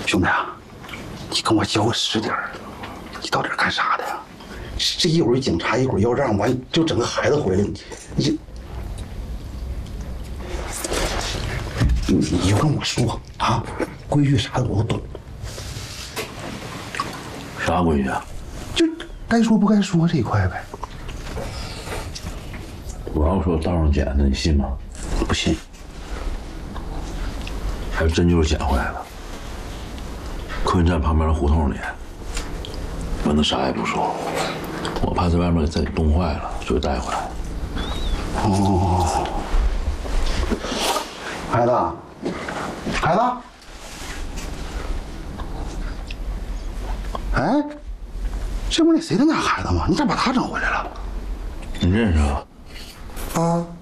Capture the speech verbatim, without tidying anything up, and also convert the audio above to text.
兄弟啊，你跟我较个实底儿，你到底干啥的呀？这一会儿警察，一会儿要让，完就整个孩子回来，你你你你就跟我说啊，规矩啥的我都懂。 啥规矩啊？ 就该说不该说这一块呗。 我要说道上捡的，你信吗？ 不信。 还真就是捡回来的。客运站旁边的胡同里，蚊子啥也不说，我怕在外面给自己冻坏了，所以带回来。 哦，孩子，孩子，哎，这不是那谁他家孩子吗？你咋把他整回来了？ 你认识啊？ 啊。